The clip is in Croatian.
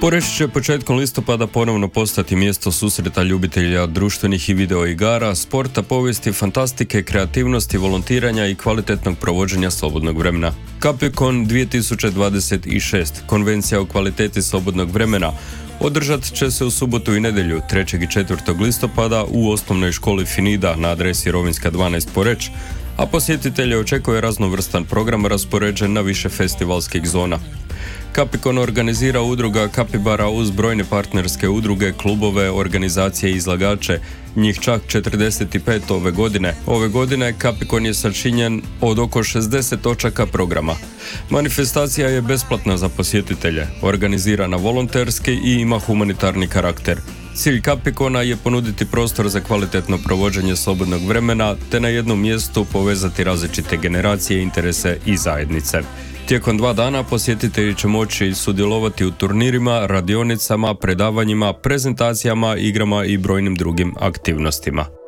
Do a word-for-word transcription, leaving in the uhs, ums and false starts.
Poreč će početkom listopada ponovno postati mjesto susreta ljubitelja društvenih i video igara, sporta, povijesti, fantastike, kreativnosti, volontiranja i kvalitetnog provođenja slobodnog vremena. Capicon dvije tisuće dvadeset šest, konvencija o kvaliteti slobodnog vremena, održat će se u subotu i nedjelju, trećeg i četvrtog listopada u osnovnoj školi Finida na adresi Rovinjska dvanaest Poreč, a posjetitelje očekuje raznovrstan program raspoređen na više festivalskih zona. Capicon organizira udruga Capybara uz brojne partnerske udruge, klubove, organizacije i izlagače, njih čak četrdeset pet ove godine. Ove godine Capicon je sačinjen od oko šezdeset točaka programa. Manifestacija je besplatna za posjetitelje, organizirana volonterski i ima humanitarni karakter. Cilj Capicona je ponuditi prostor za kvalitetno provođenje slobodnog vremena te na jednom mjestu povezati različite generacije, interese i zajednice. Tijekom dva dana posjetitelji će moći sudjelovati u turnirima, radionicama, predavanjima, prezentacijama, igrama i brojnim drugim aktivnostima.